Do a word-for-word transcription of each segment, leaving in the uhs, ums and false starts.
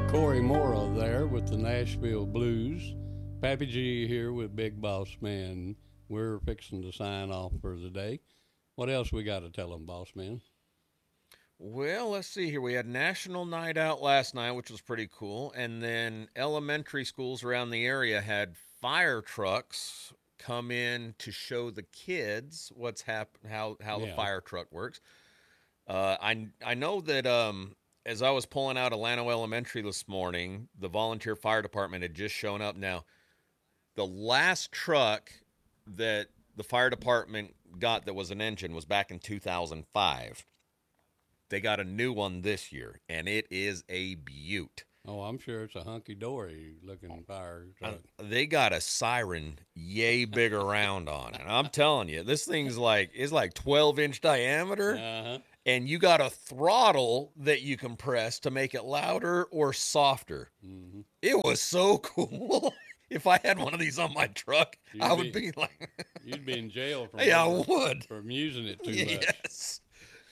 Corey Morrow there with the Nashville Blues. Pappy G here with Big Boss Man. We're fixing to sign off for the day. What else we got to tell them, Boss Man? Well, let's see here. We had National Night Out last night, which was pretty cool. And then elementary schools around the area had fire trucks come in to show the kids what's hap- how, how Yeah. the fire truck works. Uh, I, I know that um, as I was pulling out of Llano Elementary this morning, the volunteer fire department had just shown up. Now, the last truck that the fire department got that was an engine was back in two thousand five. They got a new one this year, and it is a beaut. Oh, I'm sure it's a hunky-dory looking fire truck. Uh, they got a siren yay big around on it. I'm telling you, this thing's like it's like twelve inch diameter, Uh-huh. and you got a throttle that you can press to make it louder or softer. Mm-hmm. It was so cool. If I had one of these on my truck, You'd I would be- be like, You'd be in jail from, yeah, I would. from using it too much. Yes.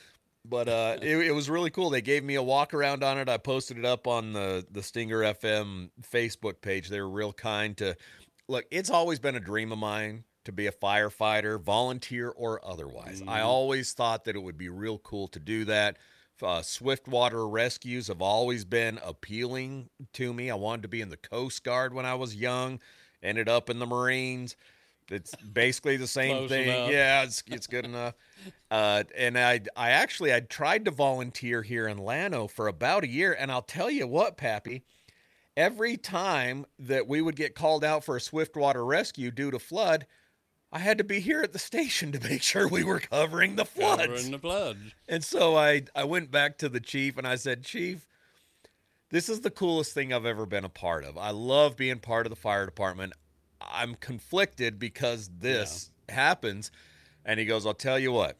But uh, it, it was really cool. They gave me a walk around on it. I posted it up on the, the Stinger F M Facebook page. They were real kind to look. It's always been a dream of mine to be a firefighter, volunteer or otherwise. Mm-hmm. I always thought that it would be real cool to do that. Uh, Swiftwater rescues have always been appealing to me. I wanted to be in the Coast Guard when I was young. Ended up in the Marines. It's basically the same Close thing. enough. Yeah, it's it's good enough. Uh, and I I actually I tried to volunteer here in Llano for about a year, and I'll tell you what, Pappy, every time that we would get called out for a swiftwater rescue due to flood, I had to be here at the station to make sure we were covering the floods. Covering the floods. And so I I went back to the chief and I said, Chief, this is the coolest thing I've ever been a part of. I love being part of the fire department. I'm conflicted because this yeah. happens. And he goes, I'll tell you what.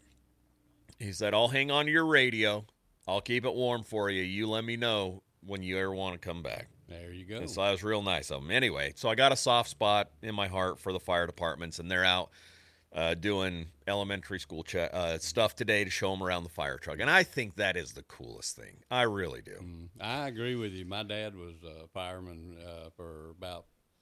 He said, I'll hang on to your radio. I'll keep it warm for you. You let me know when you ever want to come back. There you go. And so that was real nice of him. Anyway, so I got a soft spot in my heart for the fire departments, and they're out uh, doing elementary school ch- uh, stuff today to show them around the fire truck. And I think that is the coolest thing. I really do. Mm, I agree with you. My dad was a fireman uh, for about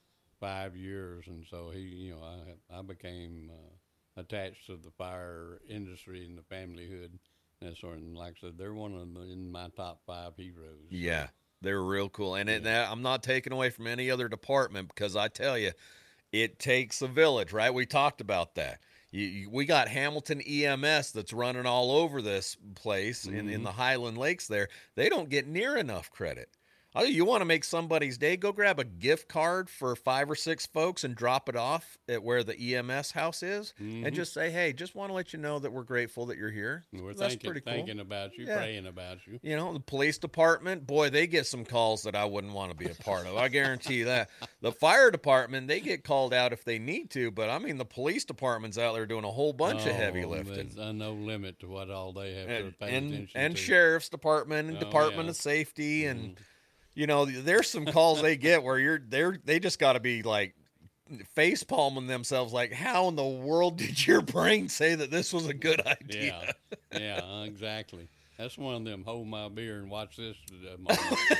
five years, and so he, you know, I I became uh, attached to the fire industry and the familyhood and that sort of. And like I said, they're one of the, in my top five heroes. Yeah, they're real cool, and it, that, I'm not taking away from any other department because I tell you, it takes a village, right? We talked about that. You, you, we got Hamilton E M S that's running all over this place mm-hmm. in, in the Highland Lakes there. They don't get near enough credit. Oh, you want to make somebody's day? Go grab a gift card for five or six folks and drop it off at where the E M S house is, mm-hmm. and just say, "Hey, just want to let you know that we're grateful that you're here." We're That's thinking, pretty cool. thinking about you, yeah. praying about you. You know, the police department, boy, they get some calls that I wouldn't want to be a part of. I guarantee you that. The fire department, they get called out if they need to, but I mean, the police department's out there doing a whole bunch oh, of heavy lifting. There's uh, no limit to what all they have and, to pay and, attention and to. sheriff's department and oh, Department yeah. of Safety and. Mm-hmm. You know, there's some calls they get where you're they're they just got to be like face palming themselves, like, how in the world did your brain say that this was a good idea? Yeah, yeah, exactly. That's one of them. Hold my beer and watch this. Uh,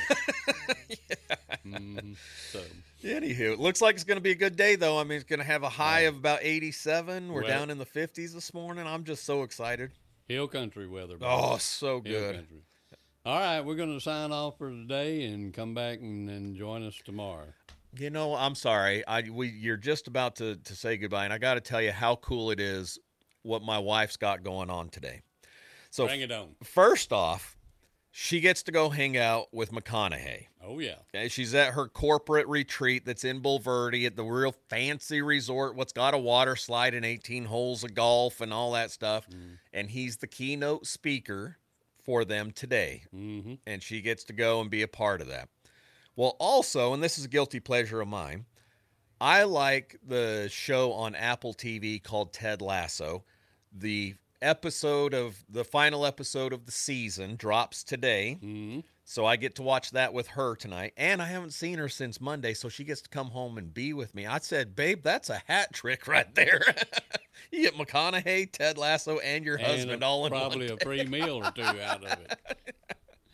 yeah. mm-hmm. So, anywho, it looks like it's going to be a good day, though. I mean, it's going to have a high yeah. of about eighty-seven. We're well, down in the fifties this morning. I'm just so excited. Hill country weather. Bro. Oh, so Hill good. Country. All right, we're going to sign off for today and come back and, and join us tomorrow. You know, I'm sorry. I we you're just about to, to say goodbye, and I got to tell you how cool it is what my wife's got going on today. So Bring it on. First off, she gets to go hang out with McConaughey. Oh, yeah. Okay, she's at her corporate retreat that's in Bulverde at the real fancy resort, what's got a water slide and eighteen holes of golf and all that stuff, mm. and he's the keynote speaker for them today, mm-hmm. and she gets to go and be a part of that. Well, also, and this is a guilty pleasure of mine, I like the show on Apple T V called Ted Lasso. The episode of the final episode of the season drops today, mm-hmm. so I get to watch that with her tonight, and I haven't seen her since Monday, so she gets to come home and be with me. I said, babe, that's a hat trick right there. You get McConaughey, Ted Lasso, and your and husband a, all in probably one a free meal or two out of it.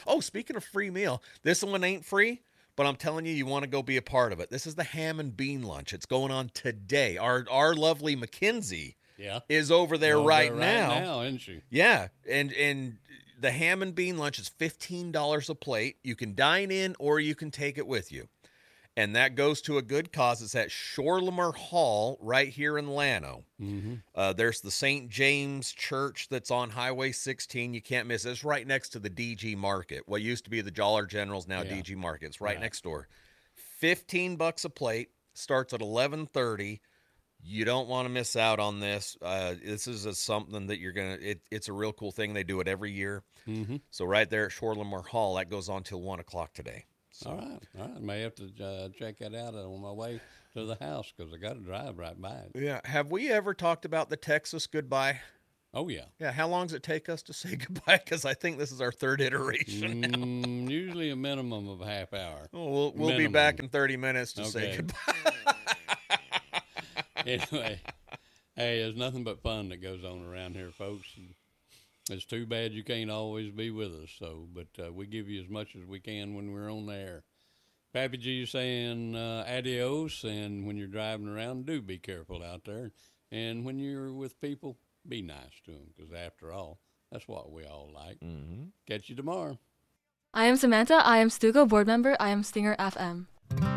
Oh, speaking of free meal, this one ain't free, but I'm telling you, you want to go be a part of it. This is the ham and bean lunch. It's going on today. Our our lovely Mackenzie Yeah. is over there Over right, there now. Right now, isn't she? Yeah, and and the ham and bean lunch is fifteen dollars a plate. You can dine in or you can take it with you. And that goes to a good cause. It's at Shorelamer Hall right here in Llano. Mm-hmm. Uh, there's the Saint James Church that's on Highway sixteen. You can't miss it. It's right next to the D G Market. What used to be the Dollar General's now Yeah. D G Market. It's right, Right. next door. fifteen bucks a plate. Starts at eleven thirty. You don't want to miss out on this. Uh, this is a, something that you're going to, it, it's a real cool thing. They do it every year. Mm-hmm. So right there at Shorelamer Hall, that goes on till one o'clock today. So. All right. All right. May have to uh, check that out on my way to the house because I got to drive right by it. Yeah. Have we ever talked about the Texas goodbye? Oh, yeah. Yeah. How long does it take us to say goodbye? Because I think this is our third iteration now. Mm, usually a minimum of a half hour. Oh, we'll we'll be Minimum. back in thirty minutes to say Okay. goodbye. Anyway, hey, there's nothing but fun that goes on around here, folks. And it's too bad you can't always be with us. So, but uh, we give you as much as we can when we're on the air. Pappy G saying uh, adios, and when you're driving around, do be careful out there. And when you're with people, be nice to them, because after all, that's what we all like. Mm-hmm. Catch you tomorrow. I am Samantha. I am Stugo board member. I am Stinger F M.